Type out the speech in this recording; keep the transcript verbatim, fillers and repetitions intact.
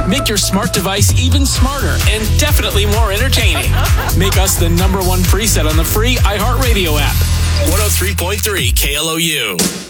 Make your smart device even smarter and definitely more entertaining. Make us the number one preset on the free iHeartRadio app. one oh three point three K L O U.